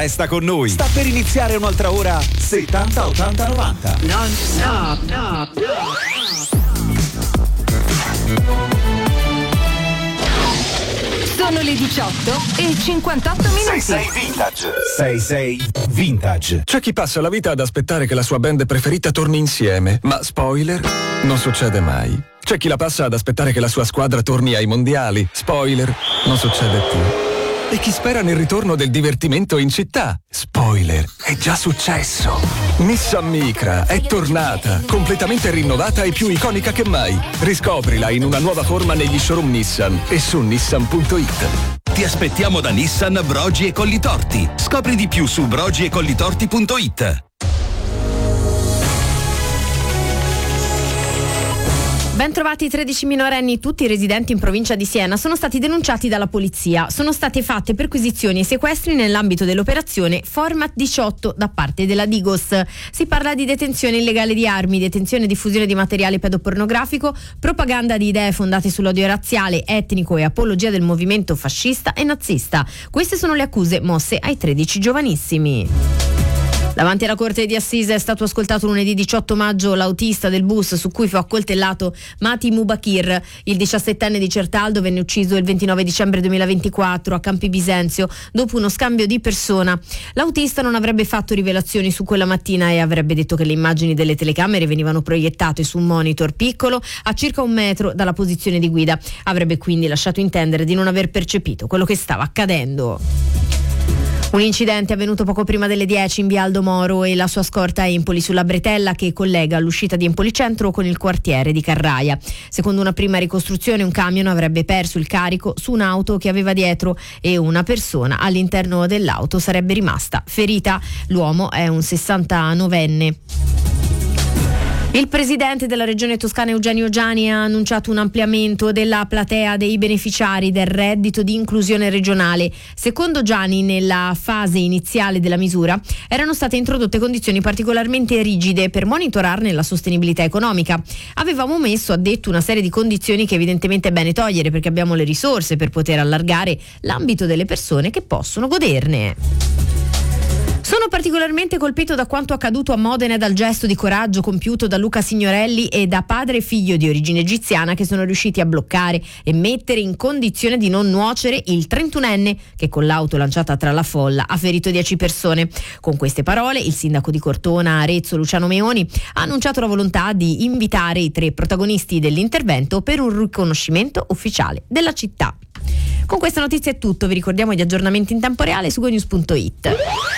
Resta con noi. Sta per iniziare un'altra ora 70 80 90. Non stop, no. Sono le 18:58. 66 Vintage. 66 Vintage. C'è chi passa la vita ad aspettare che la sua band preferita torni insieme, ma spoiler, non succede mai. C'è chi la passa ad aspettare che la sua squadra torni ai mondiali, spoiler, non succede più. E chi spera nel ritorno del divertimento in città, spoiler, è già successo. Nissan Micra è tornata, completamente rinnovata e più iconica che mai. Riscoprila in una nuova forma negli showroom Nissan e su nissan.it. Ti aspettiamo da Nissan Brogi e Collitorti. Scopri di più su brogiecollitorti.it. Ben trovati 13 minorenni, tutti residenti in provincia di Siena, sono stati denunciati dalla polizia. Sono state fatte perquisizioni e sequestri nell'ambito dell'operazione Format 18 da parte della Digos. Si parla di detenzione illegale di armi, detenzione e diffusione di materiale pedopornografico, propaganda di idee fondate sull'odio razziale, etnico e apologia del movimento fascista e nazista. Queste sono le accuse mosse ai 13 giovanissimi. Davanti alla Corte di Assise è stato ascoltato lunedì 18 maggio l'autista del bus su cui fu accoltellato Mati Mubakir. Il 17enne di Certaldo venne ucciso il 29 dicembre 2024 a Campi Bisenzio dopo uno scambio di persona. L'autista non avrebbe fatto rivelazioni su quella mattina e avrebbe detto che le immagini delle telecamere venivano proiettate su un monitor piccolo a circa 1 metro dalla posizione di guida. Avrebbe quindi lasciato intendere di non aver percepito quello che stava accadendo. Un incidente avvenuto poco prima delle 10 in via Aldo Moro e la sua scorta a Empoli sulla bretella che collega l'uscita di Empoli Centro con il quartiere di Carraia. Secondo una prima ricostruzione un camion avrebbe perso il carico su un'auto che aveva dietro e una persona all'interno dell'auto sarebbe rimasta ferita. L'uomo è un 69enne. Il presidente della regione toscana Eugenio Giani ha annunciato un ampliamento della platea dei beneficiari del reddito di inclusione regionale. Secondo Giani, nella fase iniziale della misura erano state introdotte condizioni particolarmente rigide per monitorarne la sostenibilità economica. Avevamo messo, ha detto, una serie di condizioni che evidentemente è bene togliere perché abbiamo le risorse per poter allargare l'ambito delle persone che possono goderne. Sono particolarmente colpito da quanto accaduto a Modena e dal gesto di coraggio compiuto da Luca Signorelli e da padre e figlio di origine egiziana che sono riusciti a bloccare e mettere in condizione di non nuocere il 31enne che con l'auto lanciata tra la folla ha ferito 10 persone. Con queste parole il sindaco di Cortona, Arezzo, Luciano Meoni, ha annunciato la volontà di invitare i 3 protagonisti dell'intervento per un riconoscimento ufficiale della città. Con questa notizia è tutto, vi ricordiamo gli aggiornamenti in tempo reale su gonews.it.